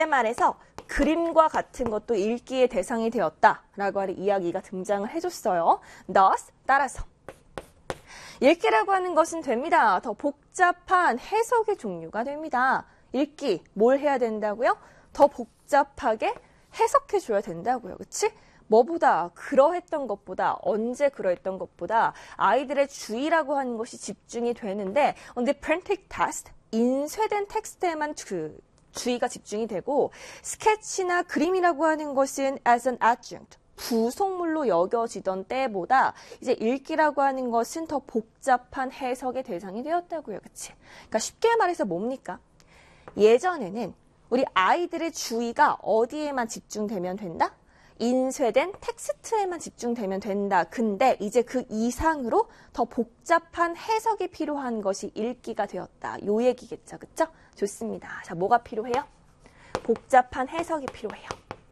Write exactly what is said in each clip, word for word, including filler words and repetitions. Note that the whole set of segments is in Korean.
말에서 그림과 같은 것도 읽기의 대상이 되었다라고 하는 이야기가 등장을 해줬어요. thus, 따라서. 읽기라고 하는 것은 됩니다. 더 복잡한 해석의 종류가 됩니다. 읽기, 뭘 해야 된다고요? 더 복잡하게 해석해줘야 된다고요. 그치? 뭐보다, 그러했던 것보다, 언제 그러했던 것보다 아이들의 주의라고 하는 것이 집중이 되는데 on the printed text, 인쇄된 텍스트에만 그 주의가 집중이 되고 스케치나 그림이라고 하는 것은 as an adjunct, 부속물로 여겨지던 때보다 이제 읽기라고 하는 것은 더 복잡한 해석의 대상이 되었다고요. 그치? 그러니까 쉽게 말해서 뭡니까? 예전에는 우리 아이들의 주의가 어디에만 집중되면 된다? 인쇄된 텍스트에만 집중되면 된다. 근데 이제 그 이상으로 더 복잡한 해석이 필요한 것이 읽기가 되었다. 요 얘기겠죠. 그쵸? 좋습니다. 자, 뭐가 필요해요? 복잡한 해석이 필요해요.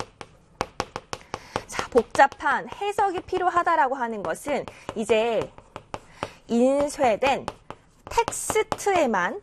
자, 복잡한 해석이 필요하다라고 하는 것은 이제 인쇄된 텍스트에만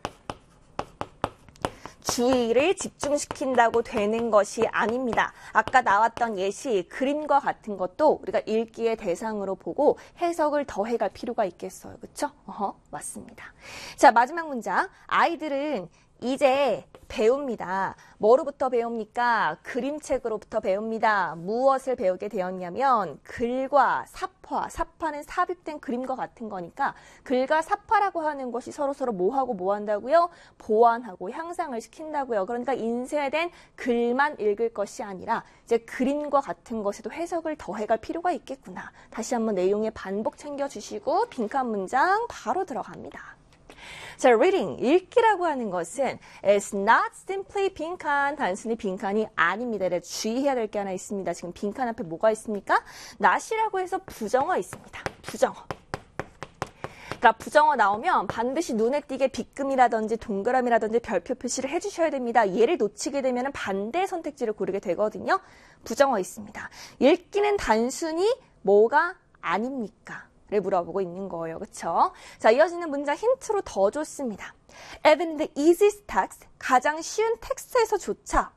주의를 집중시킨다고 되는 것이 아닙니다. 아까 나왔던 예시, 그림과 같은 것도 우리가 읽기의 대상으로 보고 해석을 더해갈 필요가 있겠어요. 그쵸? 어허, 맞습니다. 자, 마지막 문장. 아이들은 이제 배웁니다. 뭐로부터 배웁니까? 그림책으로부터 배웁니다. 무엇을 배우게 되었냐면 글과 삽화, 삽화는 삽입된 그림과 같은 거니까 글과 삽화라고 하는 것이 서로서로 뭐하고 뭐한다고요? 보완하고 향상을 시킨다고요. 그러니까 인쇄된 글만 읽을 것이 아니라 이제 그림과 같은 것에도 해석을 더해갈 필요가 있겠구나. 다시 한번 내용의 반복 챙겨주시고 빈칸 문장 바로 들어갑니다. 자, reading, 읽기라고 하는 것은 is not simply 빈칸, 단순히 빈칸이 아닙니다. 주의해야 될 게 하나 있습니다. 지금 빈칸 앞에 뭐가 있습니까? not이라고 해서 부정어 있습니다. 부정어. 그러니까 부정어 나오면 반드시 눈에 띄게 빗금이라든지 동그라미라든지 별표 표시를 해주셔야 됩니다. 얘를 놓치게 되면 반대 선택지를 고르게 되거든요. 부정어 있습니다. 읽기는 단순히 뭐가 아닙니까? 를 물어보고 있는 거예요. 그쵸? 자, 이어지는 문장 힌트로 더 줬습니다. Even the easiest text, 가장 쉬운 텍스트에서조차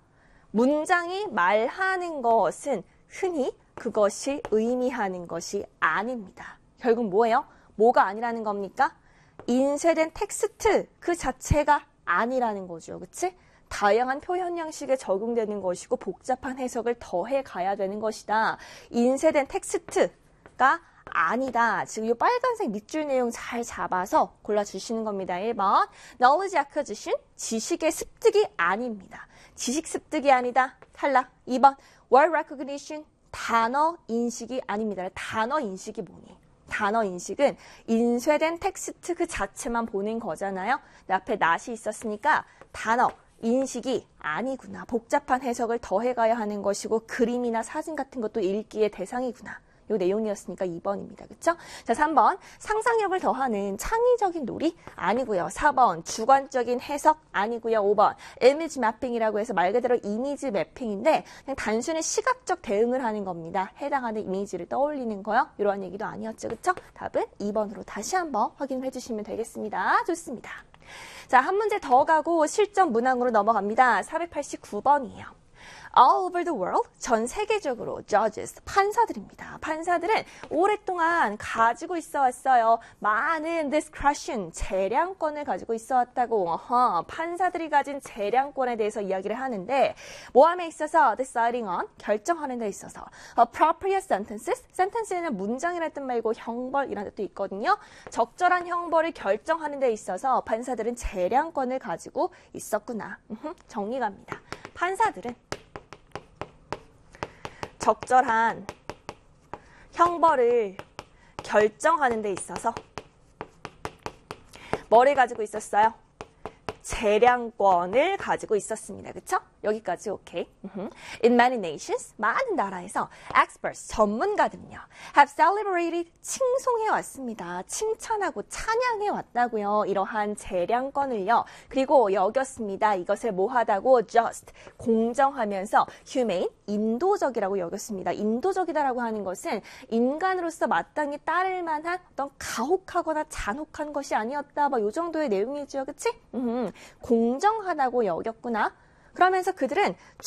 문장이 말하는 것은 흔히 그것이 의미하는 것이 아닙니다. 결국 뭐예요? 뭐가 아니라는 겁니까? 인쇄된 텍스트 그 자체가 아니라는 거죠. 그치? 다양한 표현 양식에 적용되는 것이고 복잡한 해석을 더해 가야 되는 것이다. 인쇄된 텍스트가 아니다. 지금 이 빨간색 밑줄 내용 잘 잡아서 골라주시는 겁니다. 일 번, knowledge acquisition, 지식의 습득이 아닙니다. 지식 습득이 아니다. 탈락. 이 번, word recognition, 단어 인식이 아닙니다. 단어 인식이 뭐니? 단어 인식은 인쇄된 텍스트 그 자체만 보는 거잖아요. 앞에 not이 있었으니까 단어 인식이 아니구나. 복잡한 해석을 더해가야 하는 것이고 그림이나 사진 같은 것도 읽기의 대상이구나. 이 내용이었으니까 이 번입니다. 그쵸? 자, 삼 번. 상상력을 더하는 창의적인 놀이? 아니고요. 사 번. 주관적인 해석? 아니고요. 오 번. 이미지 매핑이라고 해서 말 그대로 이미지 매핑인데 그냥 단순히 시각적 대응을 하는 겁니다. 해당하는 이미지를 떠올리는 거요. 이러한 얘기도 아니었죠. 그쵸? 답은 이 번으로 다시 한번 확인해 주시면 되겠습니다. 좋습니다. 자, 한 문제 더 가고 실전 문항으로 넘어갑니다. 사백팔십구 번이에요. All over the world, 전 세계적으로 judges, 판사들입니다. 판사들은 오랫동안 가지고 있어 왔어요. 많은 discretion, 재량권을 가지고 있어 왔다고. 어허, 판사들이 가진 재량권에 대해서 이야기를 하는데 모함에 있어서 deciding on, 결정하는 데 있어서 appropriate sentences, sentence에는 문장이라는 뜻 말고 형벌이라는 뜻도 있거든요. 적절한 형벌을 결정하는 데 있어서 판사들은 재량권을 가지고 있었구나. 정리 갑니다. 판사들은 적절한 형벌을 결정하는 데 있어서 뭐를 가지고 있었어요? 재량권을 가지고 있었습니다. 그쵸? 여기까지 오케이. In many nations, 많은 나라에서 experts, 전문가들은요. have celebrated, 칭송해 왔습니다. 칭찬하고 찬양해 왔다고요. 이러한 재량권을요. 그리고 여겼습니다. 이것을 뭐하다고? just, 공정하면서 humane, 인도적이라고 여겼습니다. 인도적이다라고 하는 것은 인간으로서 마땅히 따를 만한 어떤 가혹하거나 잔혹한 것이 아니었다. 뭐 이 정도의 내용이죠. 그치? 음, 공정하다고 여겼구나. 그러면서 그들은